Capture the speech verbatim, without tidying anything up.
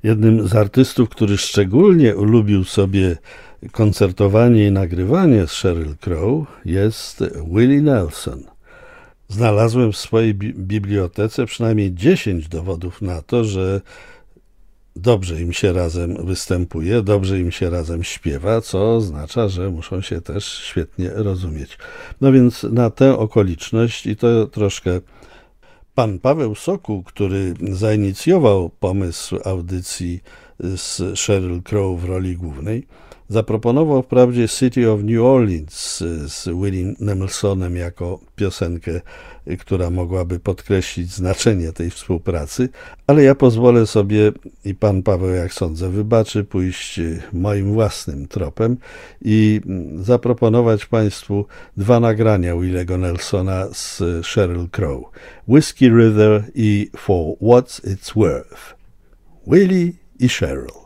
Jednym z artystów, który szczególnie ulubił sobie koncertowanie i nagrywanie z Sheryl Crow, jest Willie Nelson. Znalazłem w swojej bi- bibliotece przynajmniej dziesięć dowodów na to, że dobrze im się razem występuje, dobrze im się razem śpiewa, co oznacza, że muszą się też świetnie rozumieć. No więc na tę okoliczność i to troszkę pan Paweł Sokół, który zainicjował pomysł audycji z Sheryl Crow w roli głównej, zaproponował wprawdzie City of New Orleans z Willie Nelsonem jako piosenkę, która mogłaby podkreślić znaczenie tej współpracy, ale ja pozwolę sobie, i pan Paweł, jak sądzę, wybaczy, pójść moim własnym tropem i zaproponować państwu dwa nagrania Willego Nelsona z Sheryl Crow. Whiskey River i For What's It's Worth. Willie i Sheryl.